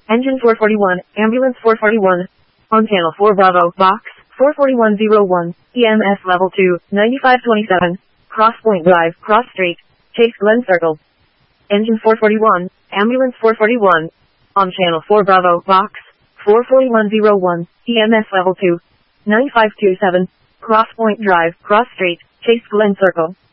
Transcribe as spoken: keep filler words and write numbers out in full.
Engine four forty-one, Ambulance four forty-one. On channel four Bravo, Box, four forty-one oh one, E M S level two, ninety-five twenty-seven. Cross Point Drive, Cross Street, Chase Glen Circle. Engine four forty-one, Ambulance four forty-one. On channel four Bravo, Box, four forty-one oh one, E M S level two, ninety-five twenty-seven. Cross Point Drive, Cross Street, Chase Glen Circle.